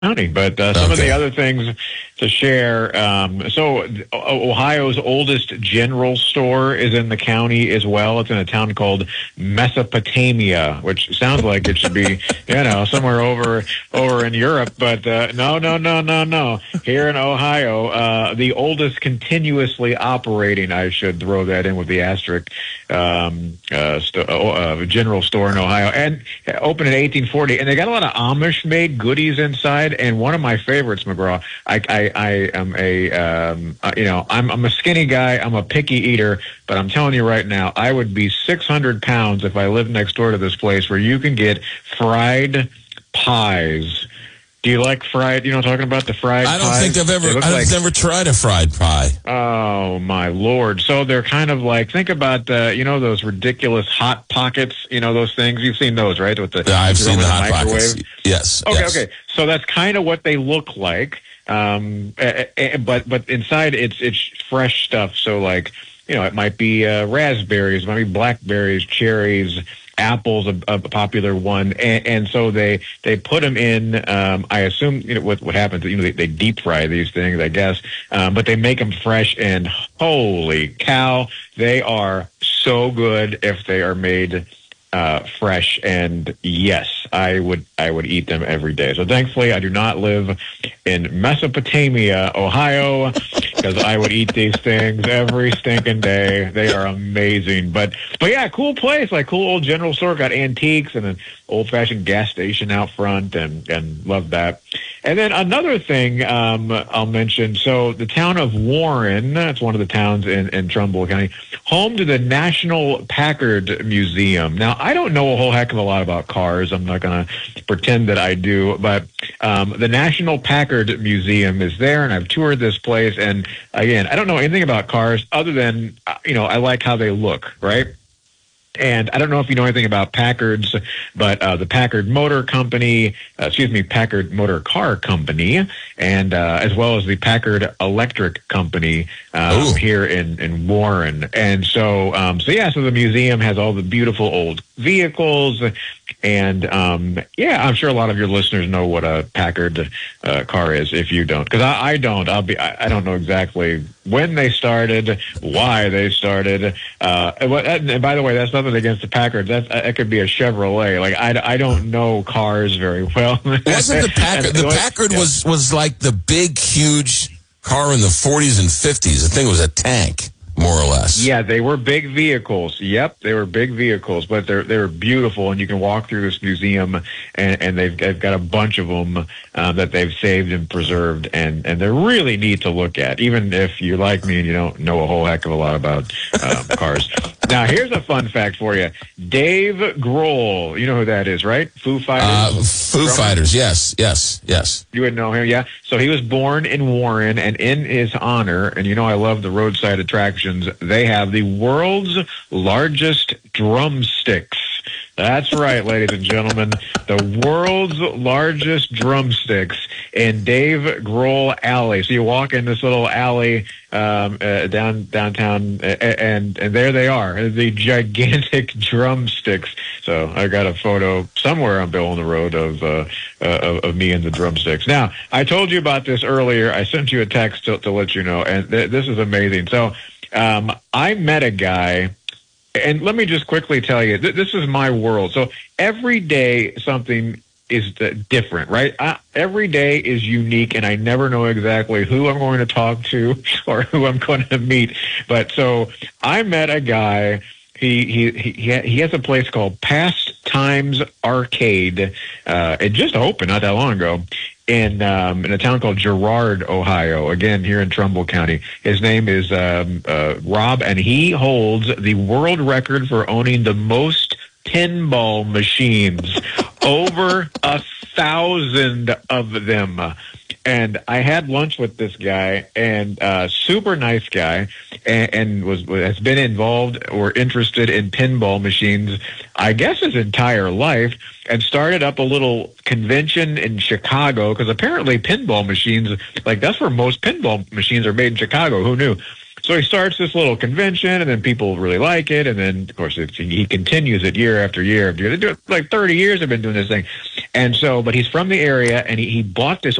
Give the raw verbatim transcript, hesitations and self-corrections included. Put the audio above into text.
County. But uh, some Okay. of the other things to share. Um, so Ohio's oldest general store is in the county as well. It's in a town called Mesopotamia, which sounds like it should be, you know, somewhere over over in Europe. But uh, no, no, no, no, no. Here in Ohio, uh, the oldest continuously operating, I should throw that in with the asterisk, um, uh, st- uh, general store in Ohio, and opened in eighteen forty. And they got a lot of Amish-made goodies inside. And one of my favorites, McGraw, I, I, I am a, um, uh, you know, I'm, I'm a skinny guy. I'm a picky eater, but I'm telling you right now, I would be six hundred pounds if I lived next door to this place where you can get fried pies. Do you like fried? You know, talking about the fried pies? I don't pies? think I've ever, I've like, never tried a fried pie. Oh, my Lord. So they're kind of like, think about, uh, you know, those ridiculous Hot Pockets, you know, those things. You've seen those, right? With the, Yeah, I've seen the Hot microwave. Pockets. Yes. Okay, yes. okay. So that's kind of what they look like. Um, uh, uh, but but inside it's it's fresh stuff. So like, you know, it might be uh, raspberries, it might be blackberries, cherries, apples, a, a popular one, and, and so they they put them in. Um, I assume you know what what happens. You know, they, they deep fry these things, I guess, um, but they make them fresh. And holy cow, they are so good if they are made uh, fresh. And yes, I would I would eat them every day. So thankfully, I do not live in Mesopotamia, Ohio, because I would eat these things every stinking day. They are amazing. But but yeah, cool place, like cool old general store. Got antiques and an old fashioned gas station out front, and and love that. And then another thing um, I'll mention. So the town of Warren, that's one of the towns in, in Trumbull County, home to the National Packard Museum. Now, I don't know a whole heck of a lot about cars. I'm not going to pretend that I do, but um, the National Packard Museum is there, and I've toured this place. And again, I don't know anything about cars other than, you know, I like how they look, right? And I don't know if you know anything about Packards, but uh, the Packard Motor Company, uh, excuse me, Packard Motor Car Company, and uh, as well as the Packard Electric Company um, here in, in Warren. And so, um, so yeah, so the museum has all the beautiful old vehicles. And um, yeah, I'm sure a lot of your listeners know what a Packard uh, car is. If you don't, because I, I don't, I'll be, I, I don't know exactly when they started, why they started. Uh, and, and by the way, that's nothing against the Packard. That that could be a Chevrolet. Like I, I don't know cars very well. Wasn't the Packard? The Packard was was like the big, huge car in the forties and fifties. The thing was a tank, more or less. Yeah, they were big vehicles. Yep, they were big vehicles, but they're they're beautiful, and you can walk through this museum, and, and they've, they've got a bunch of them uh, that they've saved and preserved, and, and they're really neat to look at, even if you're like me and you don't know a whole heck of a lot about um, cars. Now, here's a fun fact for you. Dave Grohl, you know who that is, right? Foo Fighters? Uh, Foo drummer? Fighters, yes, yes, yes. You would know him, yeah. So he was born in Warren, and in his honor, and you know I love the roadside attractions, they have the world's largest drumsticks. That's right, ladies and gentlemen. The world's largest drumsticks in Dave Grohl Alley. So you walk in this little alley um, uh, down downtown, uh, and and there they are, the gigantic drumsticks. So I got a photo somewhere on Bill on the Road of, uh, uh, of of me and the drumsticks. Now, I told you about this earlier. I sent you a text to, to let you know, and th- this is amazing. So um, I met a guy. And let me just quickly tell you, th- this is my world. So every day something is uh, different, right? I, every day is unique, and I never know exactly who I'm going to talk to or who I'm going to meet. But so I met a guy. He he he he has a place called Pastimes Arcade. Uh, it just opened not that long ago. In um, in a town called Girard, Ohio, again here in Trumbull County. His name is um, uh, Rob, and he holds the world record for owning the most pinball machines, over a thousand of them. And I had lunch with this guy, and uh, super nice guy, and, and was has been involved or interested in pinball machines, I guess, his entire life, and started up a little convention in Chicago, because apparently pinball machines, like that's where most pinball machines are made, in Chicago. Who knew? So he starts this little convention, and then people really like it, and then of course it's, he continues it year after year. They do it like thirty years. They've been doing this thing, and so but he's from the area, and he, he bought this